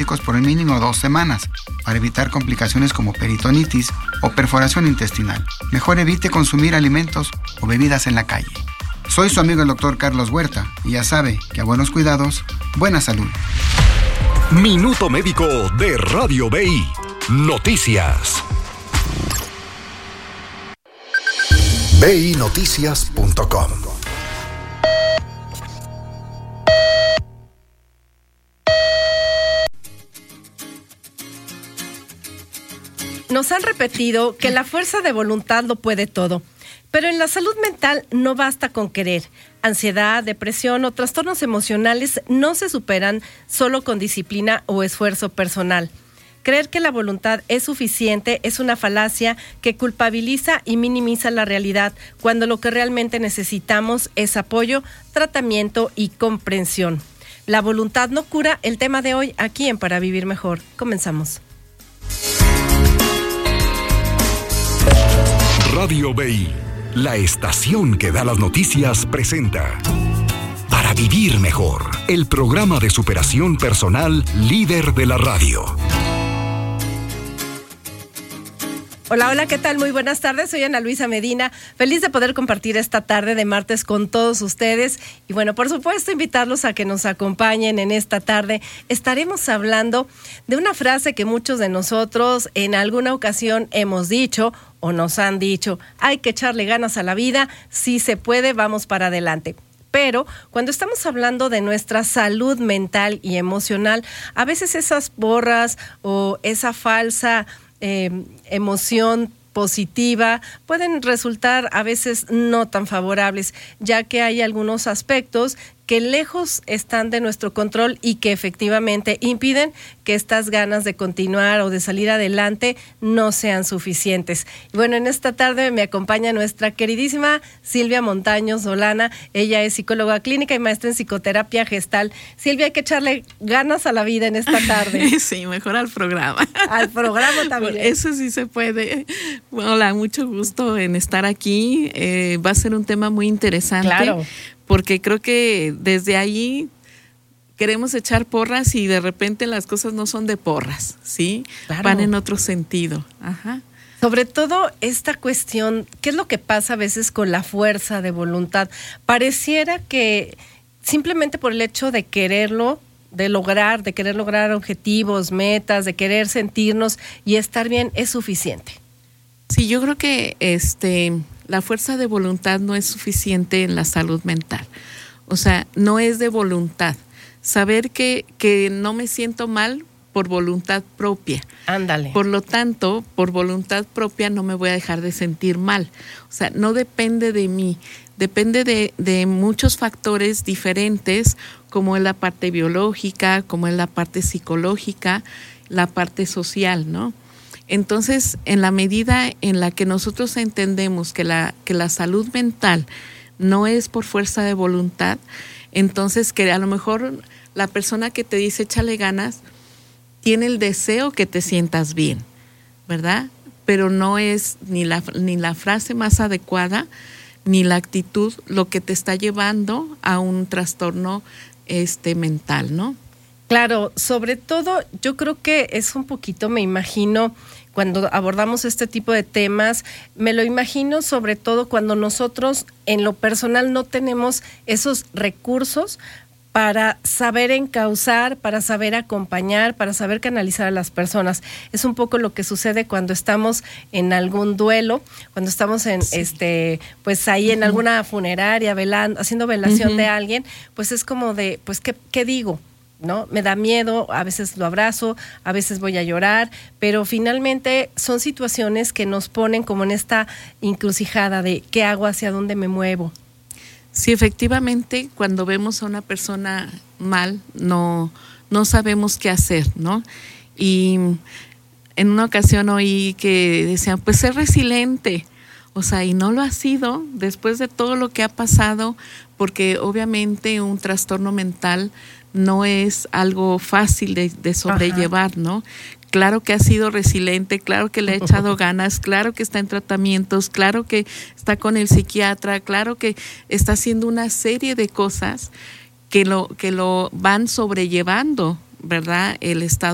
antibióticos por el mínimo 2 semanas para evitar complicaciones como peritonitis o perforación intestinal. Mejor evite consumir alimentos o bebidas en la calle. Soy su amigo el doctor Carlos Huerta y ya sabe que a buenos cuidados, buena salud. Minuto Médico de Radio BI. Noticias. BINoticias.com. Nos han repetido que la fuerza de voluntad lo puede todo, pero en la salud mental no basta con querer. Ansiedad, depresión o trastornos emocionales no se superan solo con disciplina o esfuerzo personal. Creer que la voluntad es suficiente es una falacia que culpabiliza y minimiza la realidad, cuando lo que realmente necesitamos es apoyo, tratamiento y comprensión. La voluntad no cura. El tema de hoy aquí en Para Vivir Mejor. Comenzamos. Radio BI, la estación que da las noticias, presenta Para Vivir Mejor, el programa de superación personal líder de la radio. Hola, hola, ¿qué tal? Muy buenas tardes, soy Ana Luisa Medina, feliz de poder compartir esta tarde de martes con todos ustedes y bueno, por supuesto, invitarlos a que nos acompañen en esta tarde. Estaremos hablando de una frase que muchos de nosotros en alguna ocasión hemos dicho o nos han dicho: hay que echarle ganas a la vida, si se puede, vamos para adelante. Pero cuando estamos hablando de nuestra salud mental y emocional, a veces esas porras o esa falsa emoción positiva pueden resultar a veces no tan favorables, ya que hay algunos aspectos que lejos están de nuestro control y que efectivamente impiden que estas ganas de continuar o de salir adelante no sean suficientes. Y bueno, en esta tarde me acompaña nuestra queridísima Silvia Montaño Solana. Ella es psicóloga clínica y maestra en psicoterapia gestal. Silvia, hay que echarle ganas a la vida en esta tarde. Sí, mejor al programa. Al programa también. Eso sí se puede. Hola, mucho gusto en estar aquí. Va a ser un tema muy interesante. Claro. Porque creo que desde ahí queremos echar porras y de repente las cosas no son de porras, ¿sí? Claro. Van en otro sentido. Ajá. Sobre todo esta cuestión, ¿qué es lo que pasa a veces con la fuerza de voluntad? Pareciera que simplemente por el hecho de quererlo, de querer lograr objetivos, metas, de querer sentirnos y estar bien, es suficiente. Sí, yo creo que la fuerza de voluntad no es suficiente en la salud mental. O sea, no es de voluntad. Saber que no me siento mal por voluntad propia. Ándale. Por lo tanto, por voluntad propia no me voy a dejar de sentir mal. O sea, no depende de mí. Depende de muchos factores diferentes, como es la parte biológica, como es la parte psicológica, la parte social, ¿no? Entonces, en la medida en la que nosotros entendemos que la salud mental no es por fuerza de voluntad, entonces que a lo mejor la persona que te dice échale ganas tiene el deseo que te sientas bien, ¿verdad? Pero no es ni la frase más adecuada ni la actitud lo que te está llevando a un trastorno mental, ¿no? Claro, sobre todo yo creo que es un poquito, me imagino, cuando abordamos este tipo de temas, me lo imagino sobre todo cuando nosotros en lo personal no tenemos esos recursos para saber encauzar, para saber acompañar, para saber canalizar a las personas. Es un poco lo que sucede cuando estamos en algún duelo, cuando estamos en pues ahí en alguna funeraria, haciendo velación de alguien, pues es como de, pues ¿qué digo? ¿No? Me da miedo, a veces lo abrazo, a veces voy a llorar, pero finalmente son situaciones que nos ponen como en esta encrucijada de ¿qué hago? ¿Hacia dónde me muevo? Sí, efectivamente, cuando vemos a una persona mal, no sabemos qué hacer, ¿no? Y en una ocasión oí que decían, pues ser resiliente, o sea, y no lo ha sido después de todo lo que ha pasado, porque obviamente un trastorno mental no es algo fácil de sobrellevar, ajá, ¿no? Claro que ha sido resiliente, claro que le ha echado ganas, claro que está en tratamientos, claro que está con el psiquiatra, claro que está haciendo una serie de cosas que lo van sobrellevando, ¿verdad? El estado